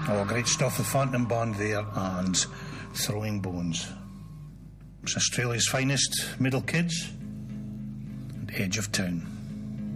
Oh, great stuff with Phantom Band there and Throwing Bones. It's Australia's finest, Middle Kids and Edge of Town.